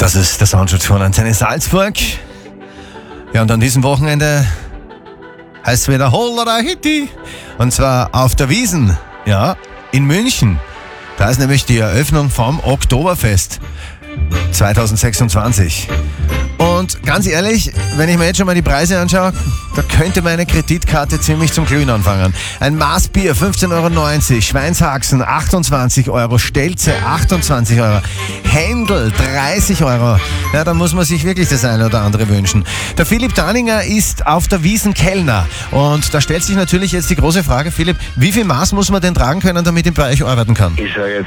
Das ist der Soundtrack von Antenne Salzburg. Ja, und an diesem Wochenende heißt es wieder Hollera Hitti. Und zwar auf der Wiesn, ja, in München. Da ist nämlich die Eröffnung vom Oktoberfest 2026. Und ganz ehrlich, wenn ich mir jetzt schon mal die Preise anschaue, da könnte meine Kreditkarte ziemlich zum Glühen anfangen. Ein Maß Bier 15,90 €, Schweinshaxen 28 €, Stelze 28 €, Händel 30 €. Ja, da muss man sich wirklich das eine oder andere wünschen. Der Philipp Danninger ist auf der Wiesn Kellner. Und da stellt sich natürlich jetzt die große Frage, Philipp, wie viel Maß muss man denn tragen können, damit ich bei euch arbeiten kann? Ich sage